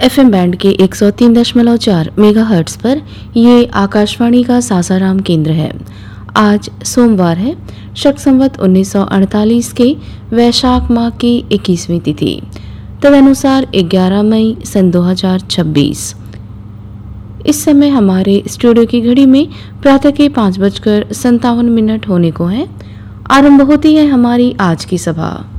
FM band के 103.4 megahertz पर ये आकाशवाणी का सासाराम केंद्र है। आज सोमवार है, शक संवत 1948 के वैशाख माह की 21वीं तिथि, तदनुसार 11 मई सन 2026। इस समय हमारे स्टूडियो की घड़ी में प्रातः के 5:57 होने को है। आरंभ होती है हमारी आज की सभा।